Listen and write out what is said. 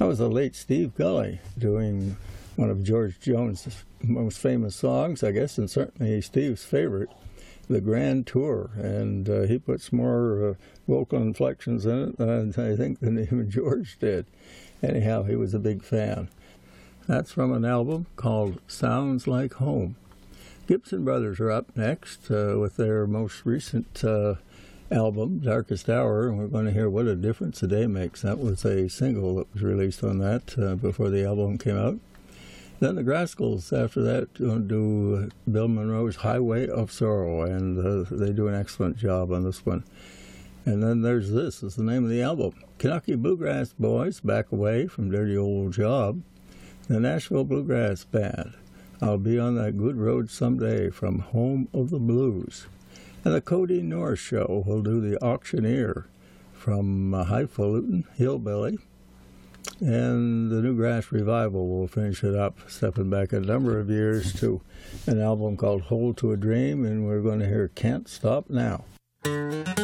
was the late Steve Gully doing one of George Jones' most famous songs, I guess, and certainly Steve's favorite, The Grand Tour. And he puts more vocal inflections in it, I think, than even George did. Anyhow, he was a big fan. That's from an album called Sounds Like Home. Gibson Brothers are up next with their most recent album, Darkest Hour, and we're going to hear What a Difference a Day Makes. That was a single that was released on that before the album came out. Then the Grascals, after that, do Bill Monroe's Highway of Sorrow, and they do an excellent job on this one. And then there's This, is the name of the album. Kentucky Bluegrass Boys, Back Away from Dirty Old Job. The Nashville Bluegrass Band, I'll Be on That Good Road Someday, from Home of the Blues. And the Cody North Show will do The Auctioneer from Highfalutin Hillbilly. And the Newgrass Revival will finish it up, stepping back a number of years to an album called Hold to a Dream, and we're going to hear Can't Stop Now.